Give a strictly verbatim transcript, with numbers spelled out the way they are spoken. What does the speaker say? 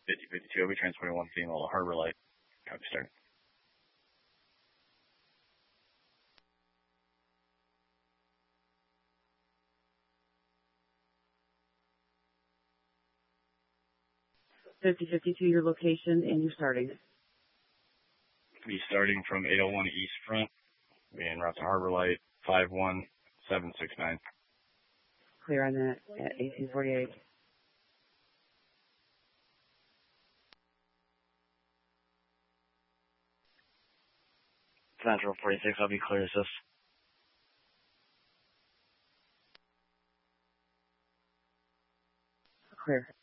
fifty fifty-two, I'll be transporting one female to Harbor Light. Copy, start. fifty fifty-two, your location, and you're starting. Be starting from eight oh one East Front, be en route to Harbor Light, five one seven six nine. Clear on that at eighteen forty-eight. Central forty-six, I'll be clear assist. Clear.